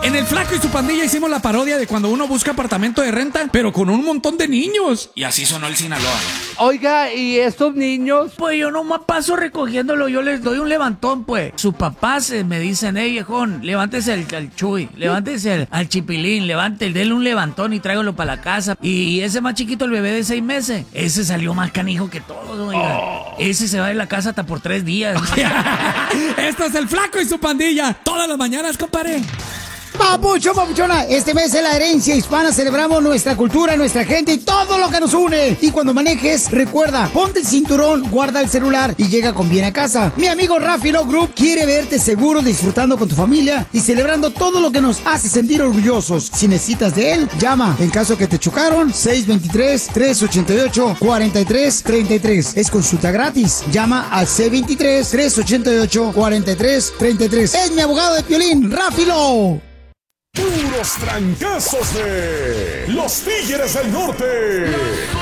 En el Flaco y su Pandilla hicimos la parodia de cuando uno busca apartamento de renta, pero con un montón de niños. Y así sonó el Sinaloa. Oiga, ¿y estos niños? Pues yo nomás paso recogiéndolo, yo les doy un levantón, pues. Sus papás me dicen, viejón, levántese al Chuy, levántese al Chipilín, denle un levantón y tráigalo para la casa. Y ese más chiquito, el bebé de 6 meses, ese salió más canijo que todo, oiga. Ese se va de la casa hasta por 3 días. Esto es el Flaco y su Pandilla. Todas las mañanas, compadre. Papucho, papuchona, este mes de la herencia hispana celebramos nuestra cultura, nuestra gente y todo lo que nos une. Y cuando manejes, recuerda, ponte el cinturón, guarda el celular y llega con bien a casa. Mi amigo Rafi Love Group quiere verte seguro, disfrutando con tu familia y celebrando todo lo que nos hace sentir orgullosos. Si necesitas de él, llama. En caso que te chocaron, 623-388-4333. Es consulta gratis. Llama al C23-388-4333. Es mi abogado de Piolín, Rafi Love. Puros trancazos de los Tigres del Norte.